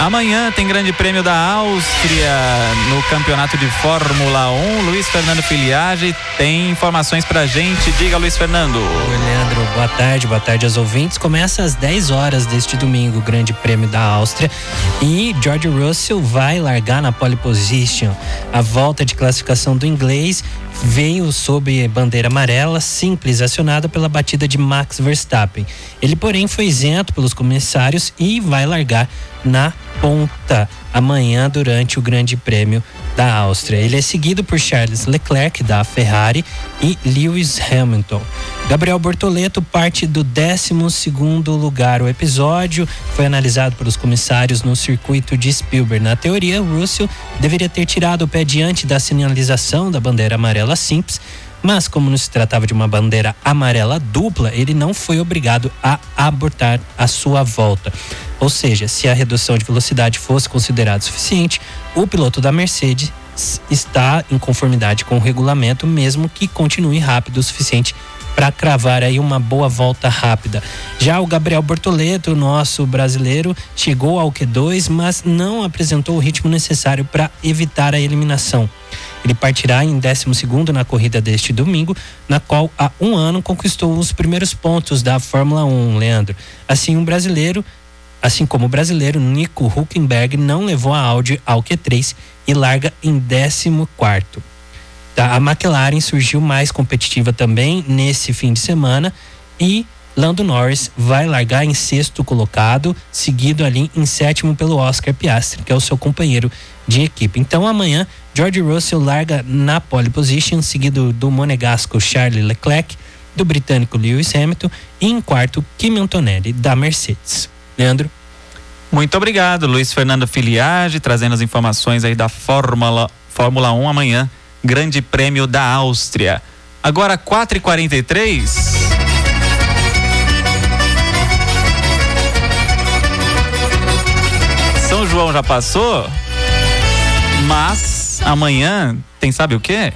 Amanhã tem Grande Prêmio da Áustria no Campeonato de Fórmula 1. Luiz Fernando Filiage tem informações pra gente. Diga, Luiz Fernando. Oi, Leandro. Boa tarde aos ouvintes. Começa às 10 horas deste domingo o Grande Prêmio da Áustria e George Russell vai largar na pole position. A volta de classificação do inglês veio sob bandeira amarela, simples, acionada pela batida de Max Verstappen. Ele, porém, foi isento pelos comissários e vai largar na ponta amanhã durante o Grande Prêmio da Áustria. Ele é seguido por Charles Leclerc, da Ferrari, e Lewis Hamilton. Gabriel Bortoleto parte do 12º lugar. O episódio foi analisado pelos comissários no circuito de Spielberg. Na teoria, Russell deveria ter tirado o pé diante da sinalização da bandeira amarela simples, mas como não se tratava de uma bandeira amarela dupla, ele não foi obrigado a abortar a sua volta. Ou seja, se a redução de velocidade fosse considerada suficiente, o piloto da Mercedes está em conformidade com o regulamento, mesmo que continue rápido o suficiente para cravar aí uma boa volta rápida. Já o Gabriel Bortoleto, nosso brasileiro, chegou ao Q2, mas não apresentou o ritmo necessário para evitar a eliminação. Ele partirá em 12º na corrida deste domingo, na qual há um ano conquistou os primeiros pontos da Fórmula 1, Leandro. Assim como o brasileiro Nico Hülkenberg não levou a Audi ao Q3 e larga em 14º. A McLaren surgiu mais competitiva também nesse fim de semana e Lando Norris vai largar em 6º colocado, seguido ali em 7º pelo Oscar Piastri, que é o seu companheiro de equipe. Então amanhã George Russell larga na pole position, seguido do monegasco Charles Leclerc, do britânico Lewis Hamilton e em quarto Kimi Antonelli, da Mercedes. Leandro? Muito obrigado, Luiz Fernando Filiage, trazendo as informações aí da Fórmula 1 amanhã. Grande Prêmio da Áustria. Agora 4h43. São João já passou, mas amanhã tem, sabe o quê?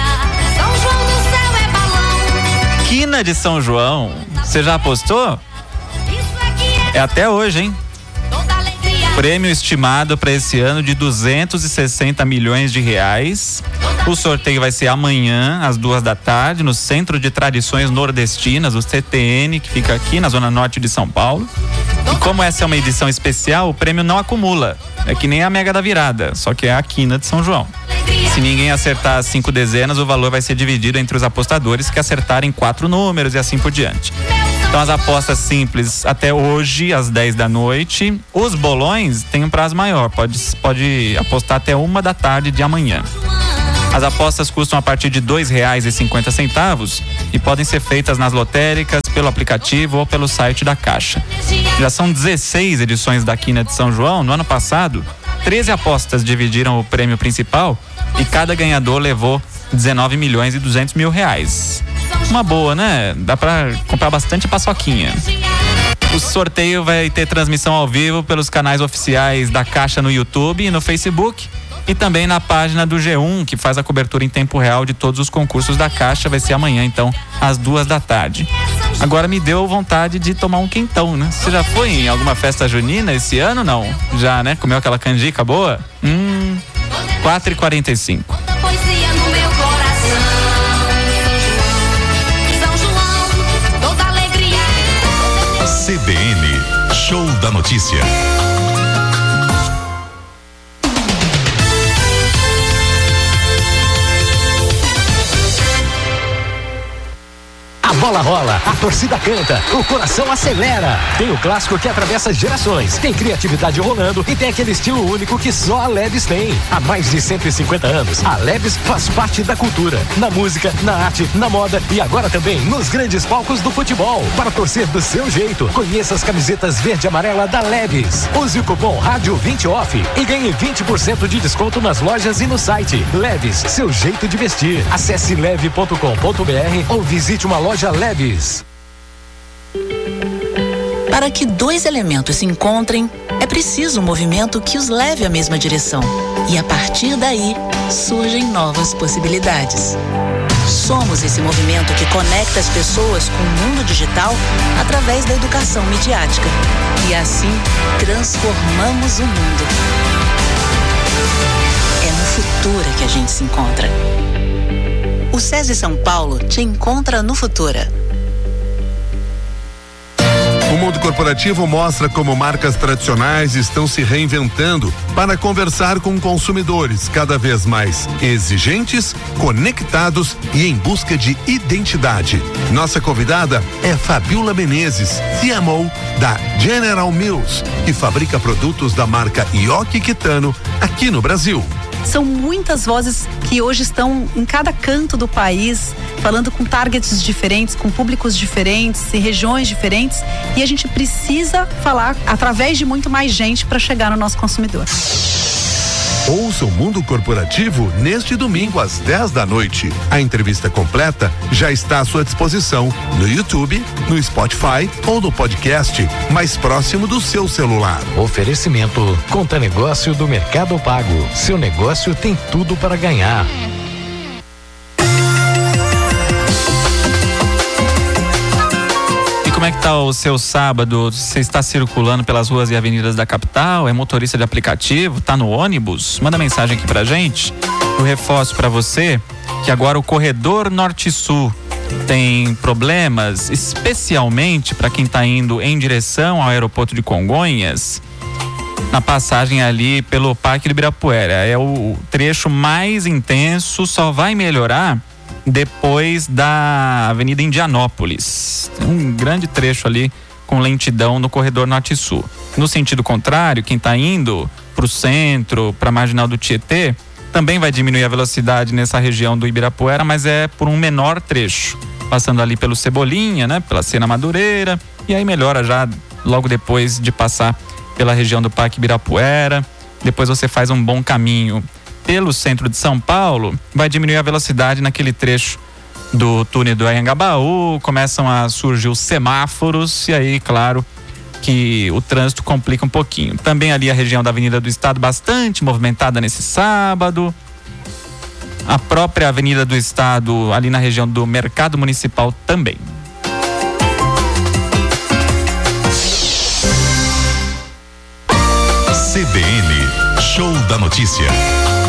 Quina de São João. Você já apostou? É até hoje, hein? Prêmio estimado para esse ano de 260 milhões de reais. O sorteio vai ser amanhã, às 14h, no Centro de Tradições Nordestinas, o CTN, que fica aqui na Zona Norte de São Paulo. E como essa é uma edição especial, o prêmio não acumula. É que nem a Mega da Virada, só que é a Quina de São João. Se ninguém acertar as 5 dezenas, o valor vai ser dividido entre os apostadores que acertarem 4 números e assim por diante. Então as apostas simples até hoje, às 10 da noite. Os bolões têm um prazo maior, pode apostar até 1h de amanhã. As apostas custam a partir de R$2,50 e podem ser feitas nas lotéricas, pelo aplicativo ou pelo site da Caixa. Já são 16 edições da Quina de São João. No ano passado, 13 apostas dividiram o prêmio principal e cada ganhador levou 19 milhões e 200 mil reais. Uma boa, né? Dá pra comprar bastante paçoquinha. O sorteio vai ter transmissão ao vivo pelos canais oficiais da Caixa no YouTube e no Facebook e também na página do G1, que faz a cobertura em tempo real de todos os concursos da Caixa. Vai ser amanhã, então, às 2h. Agora me deu vontade de tomar um quentão, né? Você já foi em alguma festa junina esse ano? Não? Já, né? Comeu aquela canjica boa? 4h45. CBN, Show da Notícia. A bola rola, a torcida canta, o coração acelera. Tem o clássico que atravessa gerações, tem criatividade rolando e tem aquele estilo único que só a Leves tem. Há mais de 150 anos, a Leves faz parte da cultura, na música, na arte, na moda e agora também nos grandes palcos do futebol. Para torcer do seu jeito, conheça as camisetas verde e amarela da Leves. Use o cupom Rádio 20 Off e ganhe 20% de desconto nas lojas e no site. Leves, seu jeito de vestir. Acesse leve.com.br ou visite uma loja Leves. Para que 2 elementos se encontrem, é preciso um movimento que os leve à mesma direção. E a partir daí, surgem novas possibilidades. Somos esse movimento que conecta as pessoas com o mundo digital através da educação midiática. E assim, transformamos o mundo. É no Futura que a gente se encontra. O SESI São Paulo te encontra no Futura. O mundo corporativo mostra como marcas tradicionais estão se reinventando para conversar com consumidores cada vez mais exigentes, conectados e em busca de identidade. Nossa convidada é Fabiola Menezes, CMO da General Mills, que fabrica produtos da marca Yoki Kitano aqui no Brasil. São muitas vozes que hoje estão em cada canto do país, falando com targets diferentes, com públicos diferentes, em regiões diferentes, e a gente precisa falar através de muito mais gente para chegar no nosso consumidor. Ouça o Mundo Corporativo neste domingo às 10 da noite. A entrevista completa já está à sua disposição no YouTube, no Spotify ou no podcast mais próximo do seu celular. Oferecimento Conta Negócio do Mercado Pago. Seu negócio tem tudo para ganhar. Como é que tá o seu sábado? Você está circulando pelas ruas e avenidas da capital? É motorista de aplicativo? Tá no ônibus? Manda mensagem aqui pra gente. Eu reforço pra você que agora o corredor Norte-Sul tem problemas, especialmente para quem tá indo em direção ao aeroporto de Congonhas, na passagem ali pelo Parque Ibirapuera. É o trecho mais intenso, só vai melhorar depois da Avenida Indianópolis. Tem um grande trecho ali com lentidão no corredor Norte-Sul. No sentido contrário, quem está indo para o centro, para a Marginal do Tietê, também vai diminuir a velocidade nessa região do Ibirapuera, mas é por um menor trecho, passando ali pelo Cebolinha, né, pela Sena Madureira, e aí melhora já logo depois de passar pela região do Parque Ibirapuera. Depois você faz um bom caminho pelo centro de São Paulo, vai diminuir a velocidade naquele trecho do túnel do Anhangabaú, começam a surgir os semáforos e aí, claro, que o trânsito complica um pouquinho. Também ali a região da Avenida do Estado bastante movimentada nesse sábado. A própria Avenida do Estado ali na região do Mercado Municipal também. CBN, Show da Notícia.